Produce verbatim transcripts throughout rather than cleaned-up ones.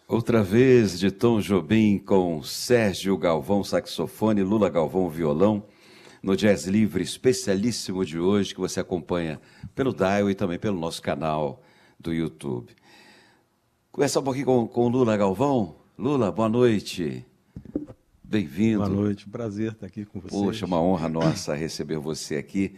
Outra vez de Tom Jobim com Sérgio Galvão, saxofone, Lula Galvão, violão, no Jazz Livre especialíssimo de hoje, que você acompanha pelo Dial e também pelo nosso canal do YouTube. Começar um pouquinho com, com Lula Galvão. Lula, boa noite. Bem-vindo. Boa noite, prazer estar aqui com vocês. Poxa, uma honra nossa receber você aqui.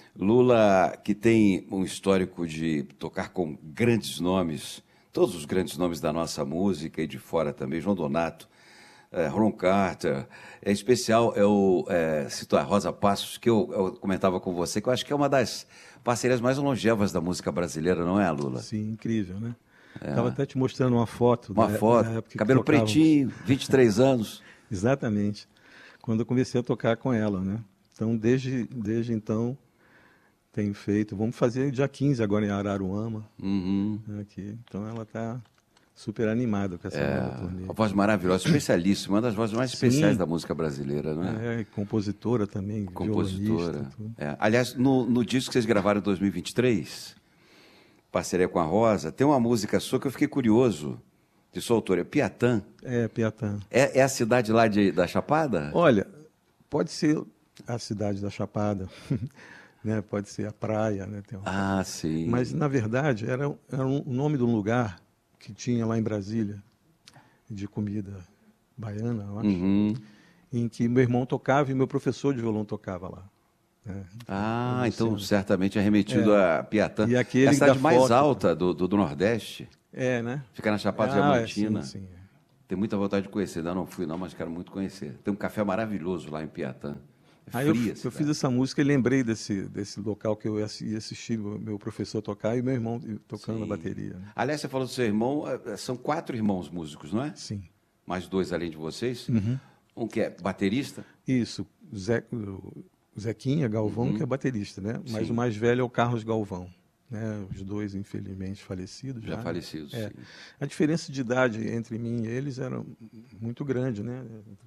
Lula, que tem um histórico de tocar com grandes nomes, todos os grandes nomes da nossa música e de fora também, João Donato, é, Ron Carter, é especial, é o, é, cito a Rosa Passos, que eu, eu comentava com você, que eu acho que é uma das parcerias mais longevas da música brasileira, não é, Lula? Sim, incrível, né? Estava é. até te mostrando uma foto. Uma da, foto, da época cabelo pretinho, vinte e três anos. Exatamente, quando eu comecei a tocar com ela, né? Então, desde, desde então, tenho feito, vamos fazer dia quinze agora em Araruama, uhum. aqui. Então ela está super animada com essa é, nova turnê. Uma voz maravilhosa, especialíssima, uma das vozes mais especiais Sim. da música brasileira, não é? É, compositora também, compositora. É. Aliás, no, no disco que vocês gravaram em dois mil e vinte e três, parceria com a Rosa, tem uma música sua que eu fiquei curioso, de sua autoria, Piatã. É, Piatã. É, é a cidade lá de, da Chapada? Olha, pode ser a cidade da Chapada, né? Pode ser a praia, né? Tem uma... Ah, sim. Mas, na verdade, era, era um, o nome de um lugar que tinha lá em Brasília, de comida baiana, eu acho, uhum. em que meu irmão tocava e meu professor de violão tocava lá. Né? Ah, então certamente é remetido é. a Piatã. E aquele é a cidade mais foto, alta do, do, do Nordeste. É, né? Fica na Chapada ah, Diamantina. É, sim, sim. Tenho muita vontade de conhecer. Ainda não fui, não, mas quero muito conhecer. Tem um café maravilhoso lá em Piatã. É Aí eu, fria, eu fiz essa música e lembrei desse, desse local que eu ia assistir meu, meu professor tocar e meu irmão tocando Sim. a bateria. Né? Aliás, você falou do seu irmão, são quatro irmãos músicos, não é? Sim. Mais dois além de vocês. Uhum. Um que é baterista. Isso, Zé, o Zequinha Galvão, uhum. que é baterista, né? Mas Sim. o mais velho é o Carlos Galvão. Né? Os dois, infelizmente, falecidos. Já, já falecidos, é. sim. A diferença de idade entre mim e eles era muito grande, né?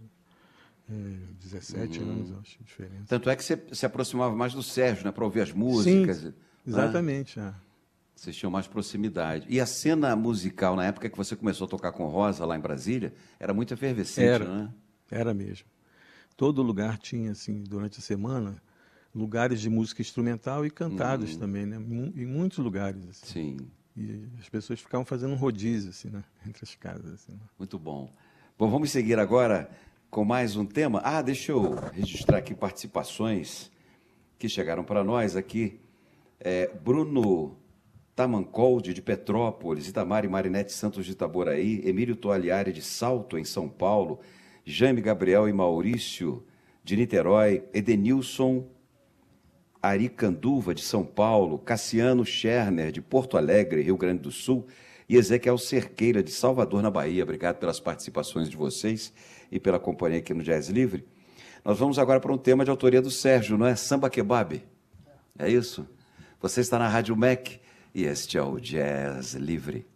É, dezessete uhum. anos, eu acho, a diferença. Tanto é que você se aproximava mais do Sérgio, né? Para ouvir as músicas. Sim, exatamente. Né? É. Vocês tinham mais proximidade. E a cena musical, na época que você começou a tocar com Rosa, lá em Brasília, era muito efervescente, era, não é? Era mesmo. Todo lugar tinha, assim, durante a semana, lugares de música instrumental e cantados uhum. também, né? Em muitos lugares. Assim. Sim. E as pessoas ficavam fazendo um rodízio, assim, né? Entre as casas. Assim, né? Muito bom. Bom, vamos seguir agora com mais um tema. Ah, deixa eu registrar aqui participações que chegaram para nós aqui. É, Bruno Tamancoldi, de Petrópolis, Itamar e Marinete Santos, de Itaboraí, Emílio Toaliari, de Salto, em São Paulo, Jaime Gabriel e Maurício, de Niterói, Edenilson Aricanduva, de São Paulo, Cassiano Scherner, de Porto Alegre, Rio Grande do Sul, e Ezequiel Cerqueira, de Salvador, na Bahia. Obrigado pelas participações de vocês e pela companhia aqui no Jazz Livre. Nós vamos agora para um tema de autoria do Sérgio, não é? Samba Kebab. É isso? Você está na Rádio M E C e este é o Jazz Livre.